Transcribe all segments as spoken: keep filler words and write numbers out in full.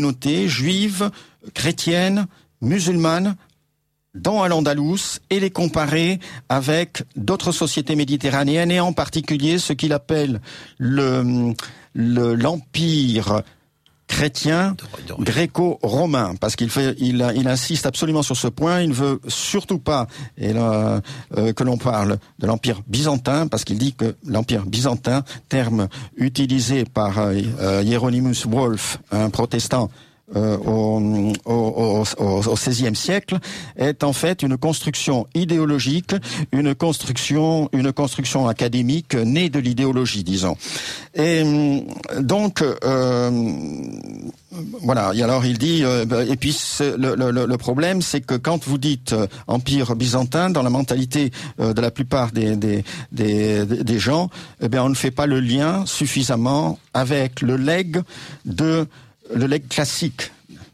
communautés juives, chrétiennes, musulmanes dans Al-Andalus et les comparer avec d'autres sociétés méditerranéennes et en particulier ce qu'il appelle le, le l'empire chrétien gréco-romain, parce qu'il fait, il, il insiste absolument sur ce point. Il ne veut surtout pas et là, euh, que l'on parle de l'empire byzantin, parce qu'il dit que l'empire byzantin, terme utilisé par euh, Hieronymus Wolff, un protestant Euh, au, au, au, au seizième siècle, est en fait une construction idéologique, une construction, une construction académique née de l'idéologie, disons. Et donc, euh, voilà. Et alors il dit, euh, et puis le, le, le problème, c'est que quand vous dites euh, empire byzantin, dans la mentalité euh, de la plupart des, des, des, des gens, eh bien, on ne fait pas le lien suffisamment avec le legs de le legs classique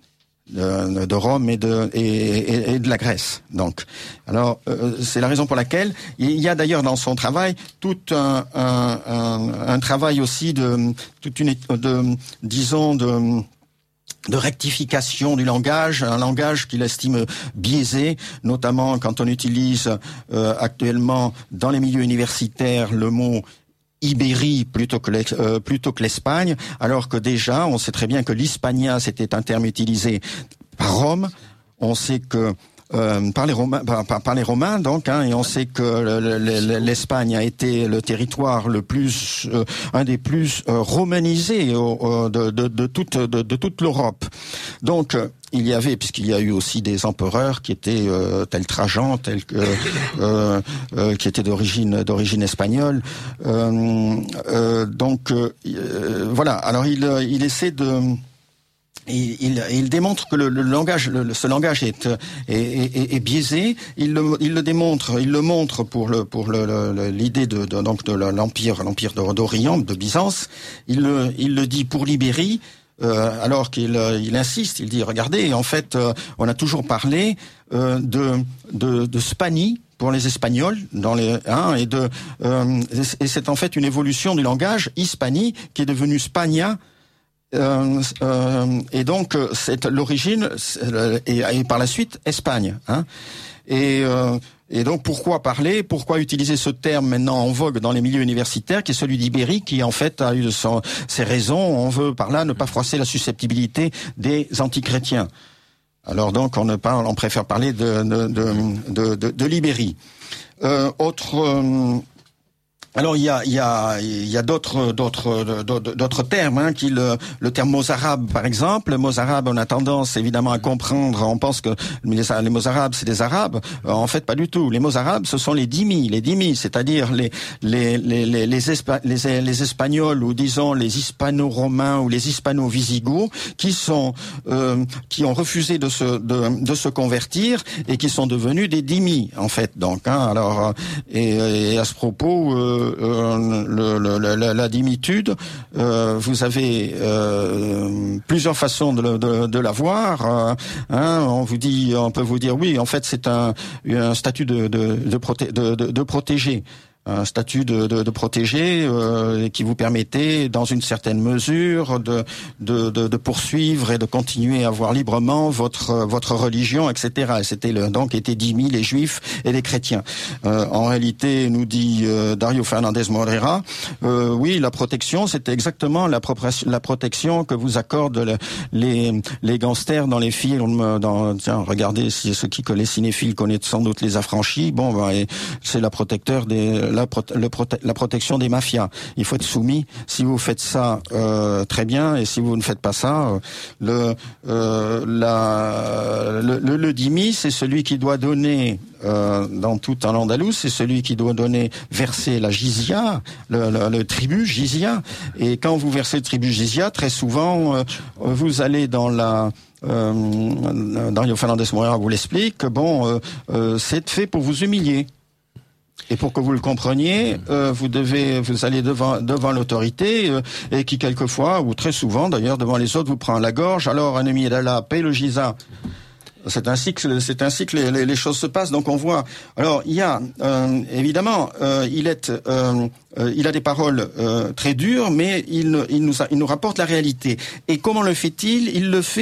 de, de Rome et de et, et, et de la Grèce. Donc, alors euh, c'est la raison pour laquelle il y a d'ailleurs dans son travail tout un un, un, un travail aussi de toute une de disons de de rectification du langage, un langage qu'il estime biaisé, notamment quand on utilise euh, actuellement dans les milieux universitaires le mot Ibérie plutôt que euh, plutôt que l'Espagne, alors que déjà on sait très bien que l'hispania c'était un terme utilisé par Rome. On sait que euh, par les Romains, par, par, par les Romains donc, hein, et on sait que le, le, l'Espagne a été le territoire le plus, euh, un des plus euh, romanisés euh, de, de, de toute de, de toute l'Europe. Donc il y avait, puisqu'il y a eu aussi des empereurs qui étaient euh, tels Trajan, tels que euh, euh, qui étaient d'origine d'origine espagnole. Euh, euh, donc euh, voilà. Alors il il essaie de Il, il, il démontre que le, le langage, le, ce langage est, est, est, est biaisé. Il le, il le démontre, il le montre pour le, pour le, le, l'idée de, de, donc de l'empire, l'empire d'Orient, de Byzance. Il le, il le dit pour l'Ibérie, euh, alors qu'il, il insiste. Il dit, regardez, en fait, euh, on a toujours parlé euh, de, de, de Spanie pour les Espagnols, dans les, hein, et de, euh, et c'est en fait une évolution du langage hispanie qui est devenu Spagna. Euh, euh, et donc c'est l'origine et, et par la suite Espagne. Hein. Et, euh, et donc pourquoi parler, pourquoi utiliser ce terme maintenant en vogue dans les milieux universitaires, qui est celui d'Ibérie, qui en fait a eu son, ses raisons. On veut par là ne pas froisser la susceptibilité des antichrétiens. Alors donc on ne parle, on préfère parler de de de de, de, de l'Ibérie. Euh, autre euh, Alors il y a il y a il y a d'autres d'autres d'autres termes hein, qui le, le terme mozarabe par exemple. Mozarabe, on a tendance évidemment à comprendre, on pense que les, les mozarabes c'est des arabes. En fait pas du tout. Les mozarabes ce sont les dhimmis, les dhimmis, c'est-à-dire les les les les les, Espa, les, les espagnols ou disons les hispano-romains ou les hispano-visigoths qui sont euh, qui ont refusé de se de de se convertir et qui sont devenus des dhimmis en fait. Donc hein, alors et, et à ce propos euh, Euh, le, le, la, la dimitude, euh, vous avez euh, plusieurs façons de, de, de la voir. Euh, hein, on vous dit, on peut vous dire, oui, en fait, c'est un, un statut de, de, de, proté, de, de, de protégé. Un statut de, de, de protégé euh, qui vous permettait, dans une certaine mesure, de, de, de, de poursuivre et de continuer à voir librement votre votre religion, et cetera. Et c'était le, donc étaient dhimmis les Juifs et les chrétiens. Euh, en réalité, nous dit euh, Dario Fernandez Moreira, euh, oui, la protection, c'était exactement la, la protection que vous accordent le, les les gangsters dans les films. Dans, tiens, regardez, si ceux qui les cinéphiles connaissent sans doute Les Affranchis. Bon, ben, et c'est la protecteur des La, prote- le prote- la protection des mafias. Il faut être soumis. Si vous faites ça, euh, très bien. Et si vous ne faites pas ça, euh, le, euh, la, le, le, le dhimmi, c'est celui qui doit donner, euh, dans tout Al-Andalus, c'est celui qui doit donner, verser la jizya, le, le, le tribut jizya. Et quand vous versez le tribut jizya, très souvent, euh, vous allez dans la... Euh, Dario Fernandez Moreira vous l'explique. Bon, euh, euh, c'est fait pour vous humilier. Et pour que vous le compreniez, euh, vous devez, vous allez devant devant l'autorité euh, et qui quelquefois ou très souvent d'ailleurs devant les autres vous prend la gorge. Alors un ennemi d'Allah paye le giza. C'est ainsi que c'est ainsi que les, les, les choses se passent. Donc on voit. Alors il y a euh, évidemment, euh, il est, euh, euh, il a des paroles euh, très dures, mais il il nous il nous rapporte la réalité. Et comment le fait-il? Il le fait